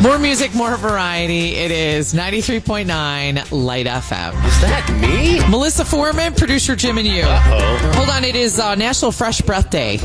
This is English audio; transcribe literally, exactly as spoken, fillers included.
More music, more variety. It is ninety-three point nine Light F M. Is that me? Melissa Foreman, producer Jim and you. Uh-oh. Hold on, it is uh, National Fresh Breath Day.